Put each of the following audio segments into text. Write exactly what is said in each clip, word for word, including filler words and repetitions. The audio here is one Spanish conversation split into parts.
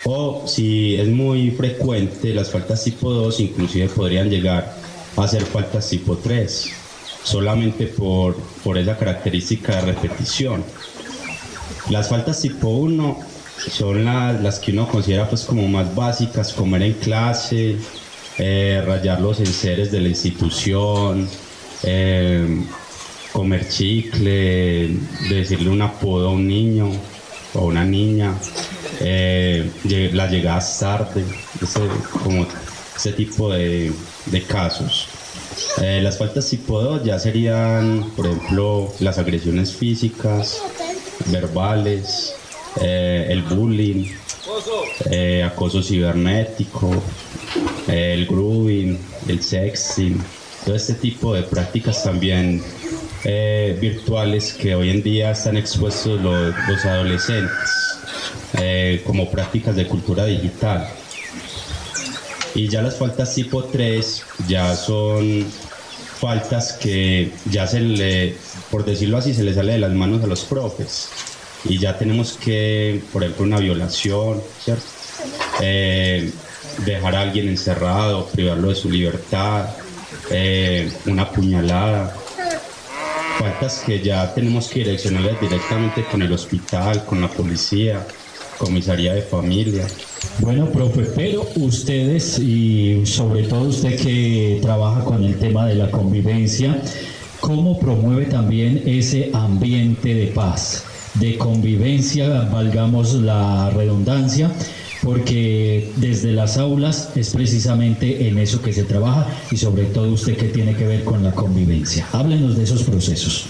O si es muy frecuente, las faltas tipo dos inclusive podrían llegar a ser faltas tipo tres, solamente por, por esa característica de repetición. Las faltas tipo uno son las, las que uno considera pues como más básicas: comer en clase, eh, rayar los enseres de la institución, eh, comer chicle, decirle un apodo a un niño o a una niña, eh, las llegadas tarde, ese, como ese tipo de, de casos. Eh, las faltas tipo dos ya serían, por ejemplo, las agresiones físicas, verbales, eh, el bullying, eh, acoso cibernético, eh, el grooming, el sexting, todo este tipo de prácticas también eh, virtuales que hoy en día están expuestos los, los adolescentes, eh, como prácticas de cultura digital. Y ya las faltas tipo tres ya son faltas que ya se le, por decirlo así, se le sale de las manos a los profes. Y ya tenemos que, por ejemplo, una violación, ¿cierto? Eh, dejar a alguien encerrado, privarlo de su libertad, eh, una puñalada. Faltas que ya tenemos que direccionarlas directamente con el hospital, con la policía, comisaría de familia. Bueno, profe, pero ustedes, y sobre todo usted que trabaja con el tema de la convivencia, ¿cómo promueve también ese ambiente de paz, de convivencia, valgamos la redundancia? Porque desde las aulas es precisamente en eso que se trabaja, y sobre todo usted que tiene que ver con la convivencia. Háblenos de esos procesos.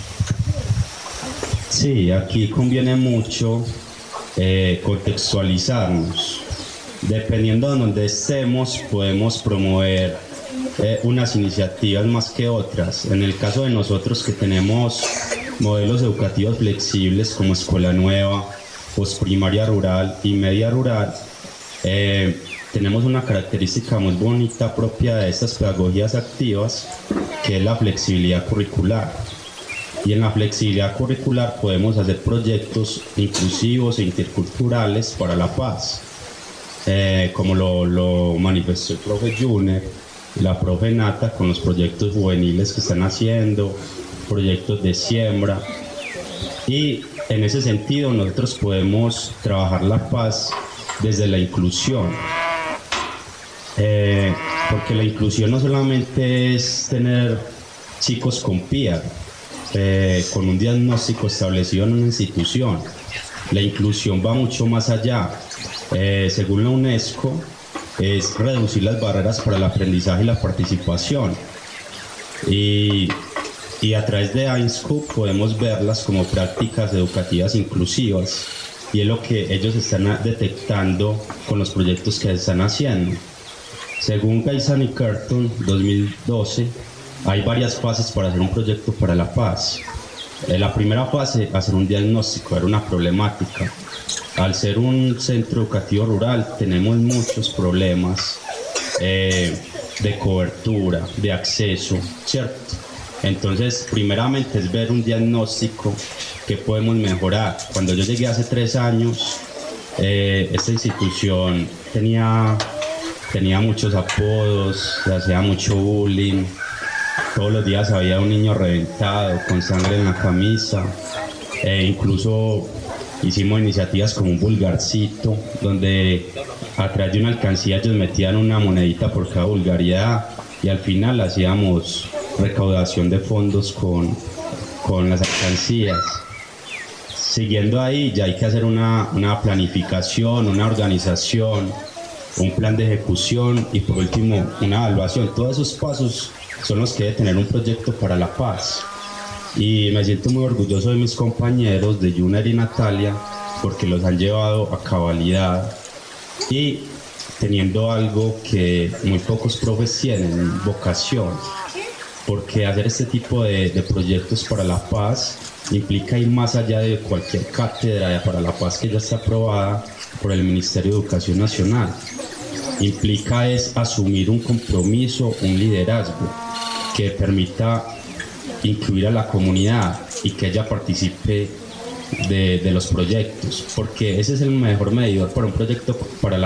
Sí, aquí conviene mucho eh, contextualizarnos. Dependiendo de donde estemos, podemos promover eh, unas iniciativas más que otras. En el caso de nosotros, que tenemos modelos educativos flexibles como Escuela Nueva, Postprimaria Rural y Media Rural, eh, tenemos una característica muy bonita propia de estas pedagogías activas, que es la flexibilidad curricular. Y en la flexibilidad curricular podemos hacer proyectos inclusivos e interculturales para la paz, eh, como lo, lo manifestó el profe Juner, la profe Nata, con los proyectos juveniles que están haciendo, proyectos de siembra. Y en ese sentido nosotros podemos trabajar la paz desde la inclusión, eh, porque la inclusión no solamente es tener chicos con P I A, eh, con un diagnóstico establecido en una institución. La inclusión va mucho más allá. Eh, según la UNESCO, es reducir las barreras para el aprendizaje y la participación. Y, y a través de AINSCO podemos verlas como prácticas educativas inclusivas, y es lo que ellos están detectando con los proyectos que están haciendo. Según Gaisán y Curtin, dos mil doce, hay varias fases para hacer un proyecto para la paz. En la primera fase, hacer un diagnóstico, era una problemática. Al ser un centro educativo rural, tenemos muchos problemas eh, de cobertura, de acceso, ¿cierto? Entonces, primeramente es ver un diagnóstico que podemos mejorar. Cuando yo llegué hace tres años, eh, esta institución tenía, tenía muchos apodos, se hacía mucho bullying. Todos los días había un niño reventado, con sangre en la camisa. E incluso hicimos iniciativas como un vulgarcito, donde a través de una alcancía ellos metían una monedita por cada vulgaridad, y al final hacíamos recaudación de fondos con, con las alcancías. Siguiendo ahí, ya hay que hacer una, una planificación, una organización, un plan de ejecución y por último una evaluación. Todos esos pasos son los que debe tener un proyecto para la paz. Y me siento muy orgulloso de mis compañeros de Juner y Natalia, porque los han llevado a cabalidad y teniendo algo que muy pocos profes tienen: vocación. Porque hacer este tipo de, de proyectos para la paz implica ir más allá de cualquier cátedra para la paz que ya está aprobada por el Ministerio de Educación Nacional. Implica es asumir un compromiso, un liderazgo que permita incluir a la comunidad y que ella participe de, de los proyectos, porque ese es el mejor medidor para un proyecto para la